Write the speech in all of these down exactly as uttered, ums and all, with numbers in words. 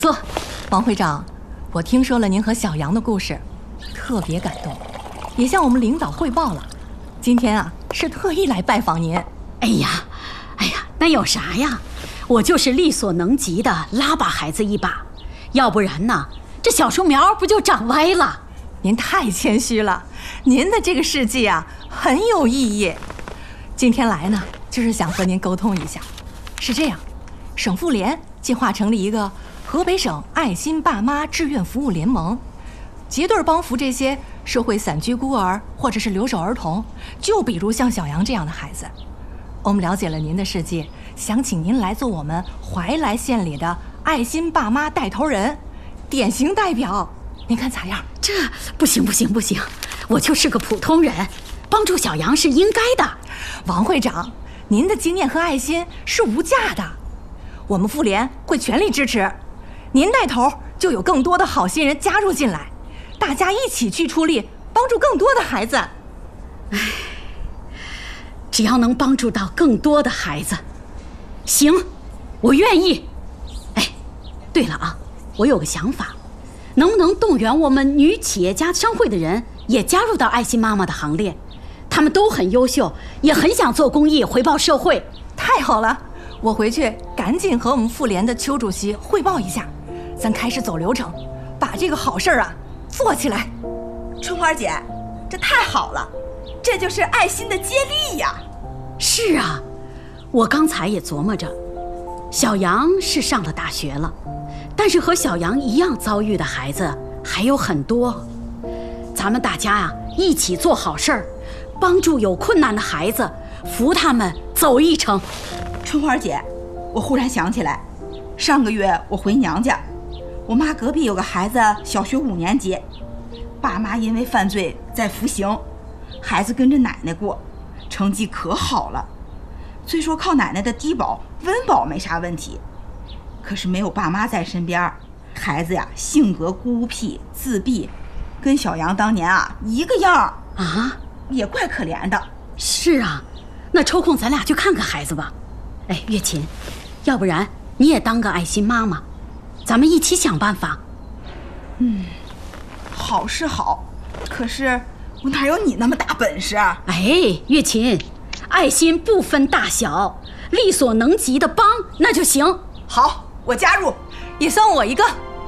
坐。王会长，我听说了您和小杨的故事，特别感动，也向我们领导汇报了。今天啊，是特意来拜访您。 哎呀，哎呀，那有啥呀？我就是力所能及的拉把孩子一把，要不然呢，这小树苗不就长歪了？ 您太谦虚了，您的这个事迹啊很有意义。今天来呢，就是想和您沟通一下。是这样，省妇联计划成立一个河北省爱心爸妈志愿服务联盟，结对帮扶这些社会散居孤儿或者是留守儿童，就比如像小杨这样的孩子。我们了解了您的事迹，想请您来做我们怀来县里的爱心爸妈带头人，典型代表，您看咋样？ 这不行不行不行，我就是个普通人，帮助小杨是应该的。 王会长，您的经验和爱心是无价的，我们妇联会全力支持。您带头，就有更多的好心人加入进来，大家一起去出力，帮助更多的孩子。 唉，只要能帮助到更多的孩子，行，我愿意。哎，对了啊，我有个想法，能不能动员我们女企业家商会的人也加入到爱心妈妈的行列？他们都很优秀，也很想做公益回报社会。 太好了，我回去赶紧和我们妇联的邱主席汇报一下，咱开始走流程，把这个好事啊做起来。 春花姐，这太好了，这就是爱心的接力呀。 是啊，我刚才也琢磨着，小杨是上了大学了，但是和小杨一样遭遇的孩子还有很多。咱们大家呀、啊，一起做好事儿，帮助有困难的孩子，扶他们走一程。 春花姐，我忽然想起来，上个月我回娘家，我妈隔壁有个孩子小学五年级，爸妈因为犯罪在服刑，孩子跟着奶奶过，成绩可好了。虽说靠奶奶的低保温饱没啥问题，可是没有爸妈在身边，孩子呀性格孤僻自闭，跟小杨当年啊一个样啊， 也怪可怜的。 是啊，那抽空咱俩去看看孩子吧。哎，月琴，要不然你也当个爱心妈妈，咱们一起想办法。 嗯，好是好，可是我哪有你那么大本事啊？ 哎，月琴，爱心不分大小，力所能及的帮那就行。 好，我加入， 也算我一个。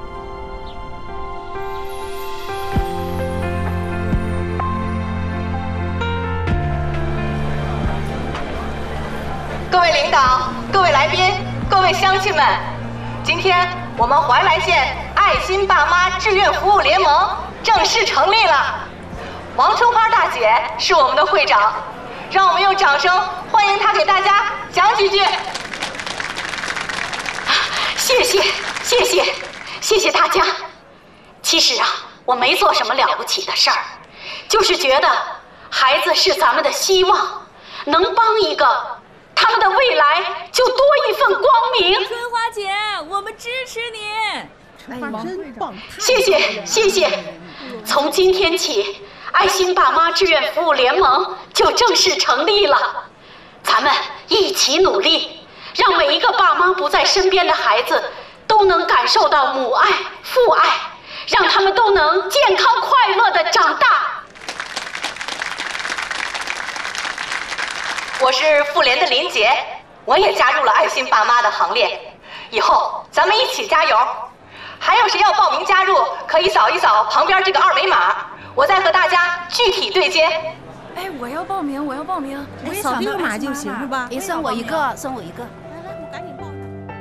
各位领导、各位来宾、各位乡亲们，今天我们怀来县爱心爸妈志愿服务联盟正式成立了。王春花大姐是我们的会长，让我们用掌声欢迎她给大家讲几句。 谢谢，谢谢，谢谢大家。其实啊，我没做什么了不起的事儿，就是觉得孩子是咱们的希望，能帮一个，他们的未来就多一份光明。 春花姐，我们支持你。 春花真棒！ 谢谢，谢谢。从今天起，爱心爸妈志愿服务联盟就正式成立了。咱们一起努力，让每一个爸妈不在身边的孩子都能感受到母爱、父爱，让他们都能健康快乐地长大。 我是妇联的林杰，我也加入了爱心爸妈的行列。以后咱们一起加油！还有谁要报名加入，可以扫一扫旁边这个二维码，我再和大家具体对接。 哎，我要报名，我要报名， 我也扫这个码就行是吧？ 也算我一个，算我一个。 来来，我赶紧报。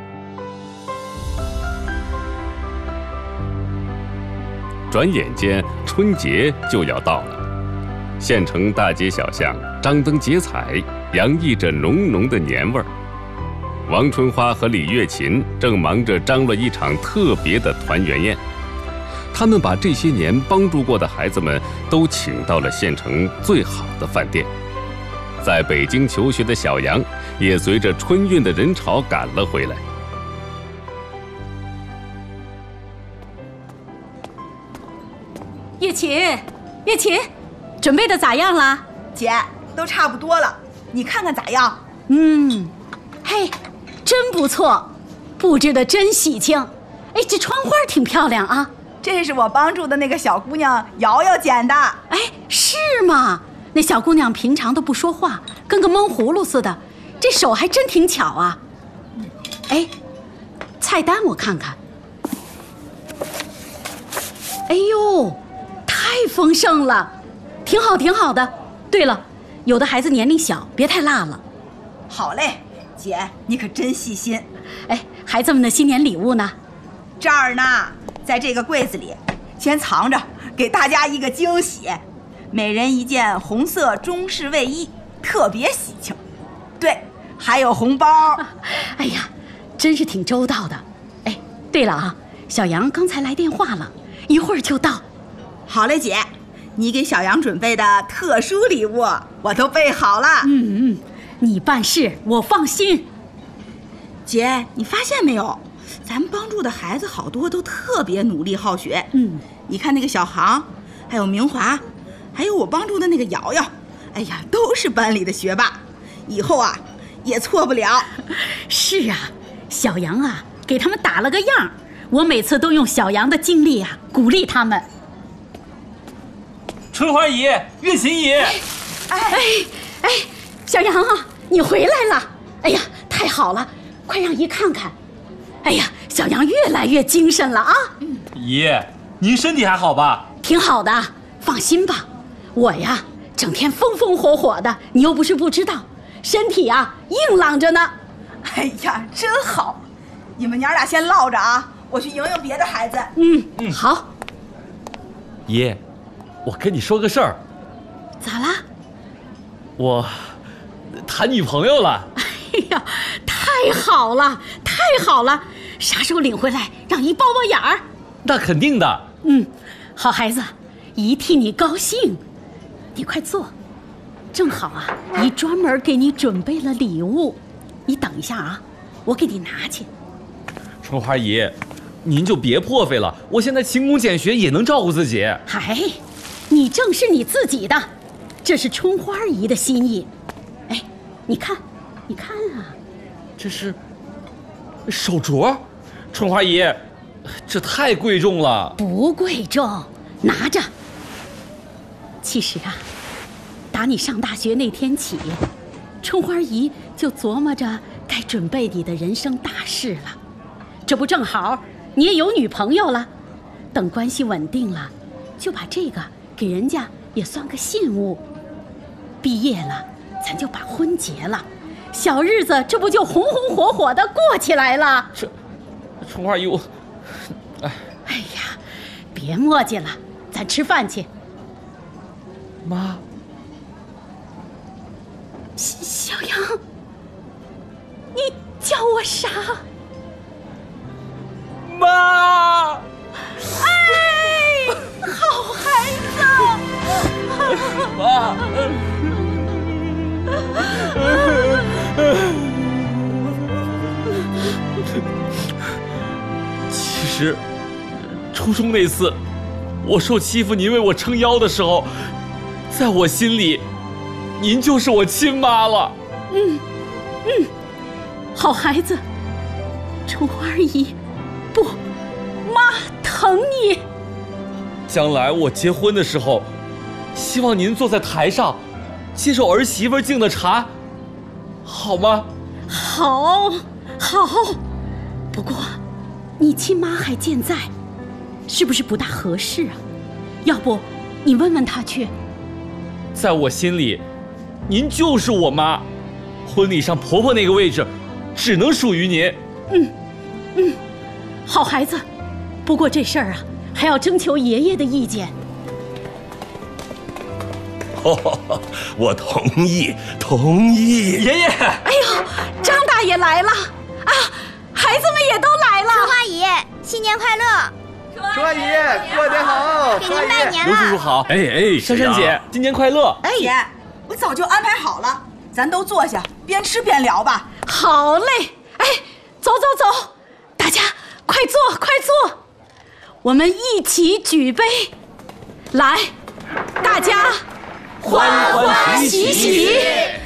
转眼间春节就要到了，县城大街小巷张灯结彩，洋溢着浓浓的年味儿。王春花和李月琴正忙着张罗一场特别的团圆宴，他们把这些年帮助过的孩子们都请到了县城最好的饭店。在北京求学的小杨也随着春运的人潮赶了回来。 月琴，月琴，准备的咋样了？ 姐，都差不多了，你看看咋样？ 嗯，嘿，真不错，布置的真喜庆， 哎，这窗花挺漂亮啊。 这是我帮助的那个小姑娘瑶瑶剪的。 哎，是吗？那小姑娘平常都不说话，跟个闷葫芦似的，这手还真挺巧啊。哎，菜单我看看。哎呦，太丰盛了，挺好挺好的。对了，有的孩子年龄小，别太辣了。 好嘞，姐，你可真细心。 哎，孩子们的新年礼物呢？ 这儿呢，在这个柜子里，先藏着，给大家一个惊喜。每人一件红色中式卫衣，特别喜庆。对，还有红包。 哎呀，真是挺周到的。哎，对了啊，小杨刚才来电话了，一会儿就到。 好嘞，姐，你给小杨准备的特殊礼物我都备好了。 嗯嗯，你办事我放心。 姐，你发现没有，咱们帮助的孩子好多都特别努力好学。 嗯， 你看那个小航，还有明华，还有我帮助的那个瑶瑶，哎呀，都是班里的学霸，以后啊也错不了。 是啊，小杨啊给他们打了个样，我每次都用小杨的经历啊鼓励他们。 春花姨，月琴姨。 哎哎，小杨啊，你回来了！哎呀，太好了，快让姨看看。哎呀，小杨越来越精神了啊！ 姨，您身体还好吧？ 挺好的，放心吧。我呀，整天风风火火的，你又不是不知道，身体啊硬朗着呢。 哎呀，真好！你们娘俩先唠着啊，我去迎迎别的孩子。 嗯嗯，好。 姨，我跟你说个事儿。 咋啦？ 我谈女朋友了。 哎呀，太好了，太好了！啥时候领回来，让姨包包眼儿？ 那肯定的。 嗯，好孩子，姨替你高兴。你快坐，正好啊，姨专门给你准备了礼物。你等一下啊，我给你拿去。 春花姨，您就别破费了，我现在勤工俭学也能照顾自己。 嗨，你正是你自己的，这是春花姨的心意。哎，你看，你看啊， 这是手镯，春花姨，这太贵重了。 不贵重，拿着。其实啊，打你上大学那天起，春花姨就琢磨着该准备你的人生大事了。这不正好你也有女朋友了，等关系稳定了，就把这个给人家也算个信物。毕业了，咱就把婚结了，小日子这不就红红火火的过起来了？ 这，春花姨，我，哎， 哎呀，别磨叽了，咱吃饭去。 妈， 小杨，你叫我啥？ 妈！ 哎，好孩子！ 妈！其实，初中那次，我受欺负，您为我撑腰的时候，在我心里，您就是我亲妈了。 嗯嗯，好孩子，春花姨，不，妈疼你。 将来我结婚的时候，希望您坐在台上，接受儿媳妇敬的茶，好吗？ 好，好。不过，你亲妈还健在，是不是不大合适啊？要不，你问问她去。 在我心里，您就是我妈，婚礼上婆婆那个位置，只能属于您。 嗯，嗯，好孩子。不过这事儿啊，还要征求爷爷的意见。 哦，我同意，同意。 爷爷， 哎呦，张大爷来了啊！孩子们也都来了。 春花姨，新年快乐！ 春花姨，过年好！ 给您拜年刘叔叔了。 好。 哎哎， 珊珊姐，新年快乐！ 哎，姐，我早就安排好了，咱都坐下，边吃边聊吧。 好嘞，哎，走走走，大家快坐快坐，我们一起举杯，来，大家欢欢喜喜。